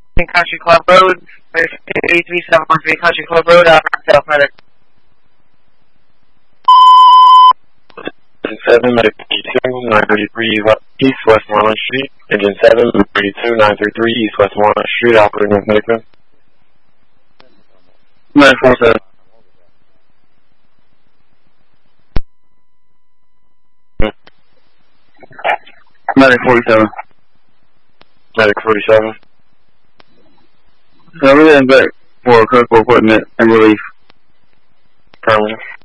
Country Club Road, 83713 Country Club Road, South Medic. 7, Medic 32, 933 East West Walnut Street. Engine 7, 32, 933 East West Walnut Street, operating with Medicman. 947. Medic 47. Medic 47. So we're heading back for critical equipment and relief. Permanent.